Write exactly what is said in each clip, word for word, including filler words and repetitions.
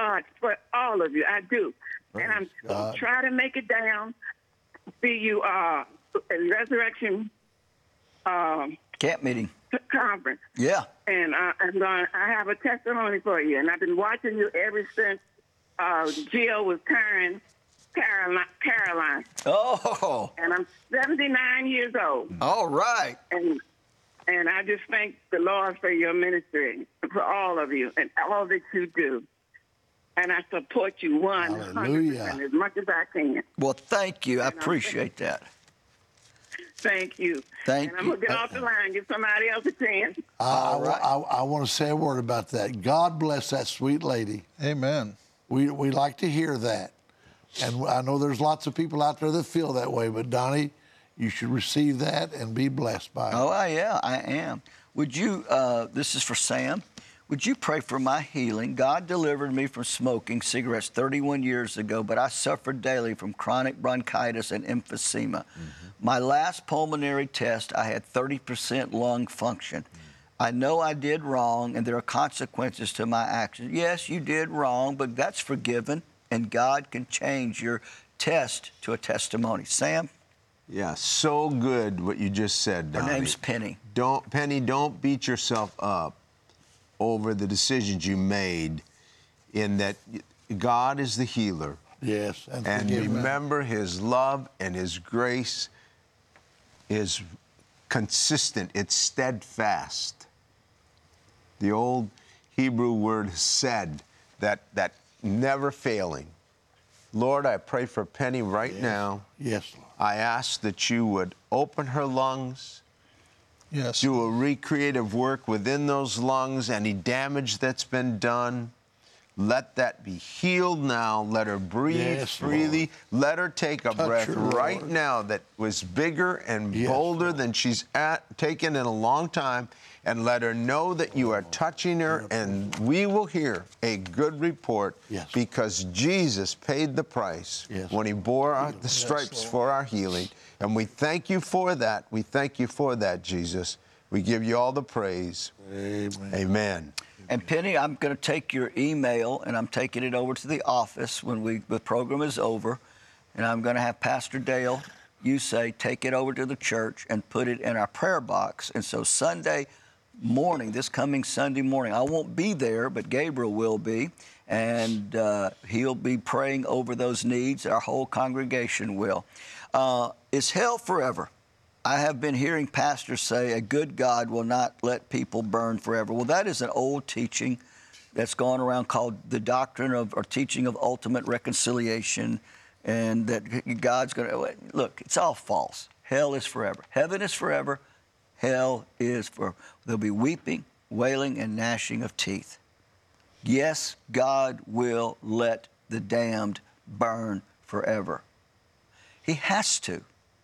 God for all of you. I do. Praise and I'm God. try to make it down. See you uh, at Resurrection um, Camp meeting. Conference. Yeah. And uh, I'm going. I have a testimony for you, and I've been watching you ever since uh, Jill was carrying Caroline, Caroline. Oh. And I'm seventy-nine years old. All right. And and I just thank the Lord for your ministry, for all of you, and all that you do. And I support you one hundred Hallelujah. percent as much as I can. Well, thank you. I And I'm- appreciate that. Thank you. Thank and I'm you. going to get off the line, give somebody else a chance. I, All right. I, I, I want to say a word about that. God bless that sweet lady. Amen. We we like to hear that. And I know there's lots of people out there that feel that way, but Donnie, you should receive that and be blessed by it. Oh, I, yeah, I am. Would you, uh, this is for Sam, would you pray for my healing? God delivered me from smoking cigarettes thirty-one years ago, but I suffered daily from chronic bronchitis and emphysema. Mm-hmm. My last pulmonary test, I had thirty percent lung function. Mm-hmm. I know I did wrong, and there are consequences to my actions. Yes, you did wrong, but that's forgiven, and God can change your test to a testimony. Sam? Yeah, so good what you just said, Her Donnie. name's Penny. Don't, Penny, don't beat yourself up over the decisions you made, in that God is the healer. Yes. And, And forgive me. remember, his love and his grace is consistent. It's steadfast. The old Hebrew word said, that, that never failing. Lord, I pray for Penny right Yes. now. Yes, Lord. I ask that you would open her lungs, Yes. do a recreative work within those lungs, any damage that's been done. Let that be healed now. Let her breathe Yes, freely. Let her take a Touch breath her, right Lord. now that was bigger and Yes, bolder Lord. than she's at, taken in a long time. And let her know that you are touching her, and we will hear a good report, Yes. because Jesus paid the price Yes. when he bore our, the Yes, stripes Lord. for our healing. And we thank you for that. We thank you for that, Jesus. We give you all the praise. Amen. Amen. And Penny, I'm going to take your email, and I'm taking it over to the office when we the program is over, and I'm going to have Pastor Dale, you say, take it over to the church and put it in our prayer box. And so Sunday morning, this coming Sunday morning, I won't be there, but Gabriel will be, and uh, he'll be praying over those needs. Our whole congregation will. Uh, is hell forever? I have been hearing pastors say a good God will not let people burn forever. Well, that is an old teaching that's gone around called the doctrine of, or teaching of ultimate reconciliation, and that God's going to, look, it's all false. Hell is forever. Heaven is forever. Hell is for, there'll be weeping, wailing, and gnashing of teeth. Yes, God will let the damned burn forever. He has to.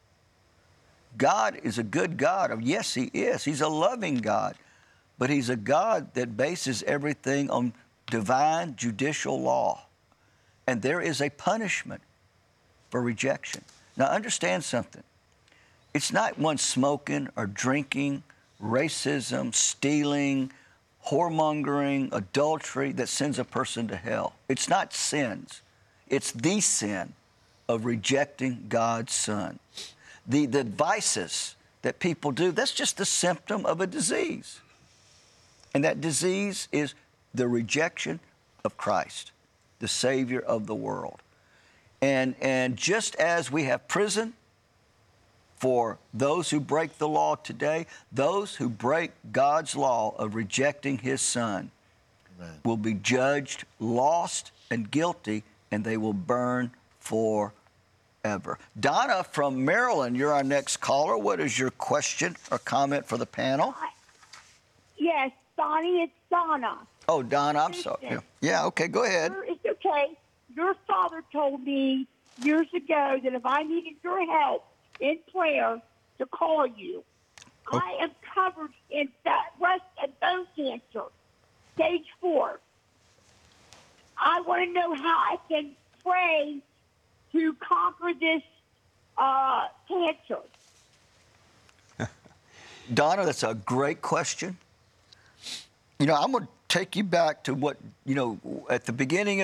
God is a good God. Yes, he is. He's a loving God. But he's a God that bases everything on divine judicial law. And there is a punishment for rejection. Now, understand something. It's not one smoking or drinking, racism, stealing, whoremongering, adultery that sends a person to hell. It's not sins. It's the sin of rejecting God's Son. The, the vices that people do, that's just the symptom of a disease. And that disease is the rejection of Christ, the Savior of the world. And, and just as we have prison for those who break the law today, those who break God's law of rejecting his Son Amen. Will be judged, lost, and guilty, and they will burn forever. Donna from Maryland, you're our next caller. What is your question or comment for the panel? Yes, Donnie, it's Donna. Oh, Donna, I'm sorry. Yeah. yeah, okay, go ahead. It's okay. Your father told me years ago that if I needed your help in prayer to call you. Oh. I am covered in fat, breast and bone cancer, stage four. I want to know how I can pray to conquer this uh, cancer. Donna, that's a great question. You know, I'm going to take you back to what, you know, at the beginning of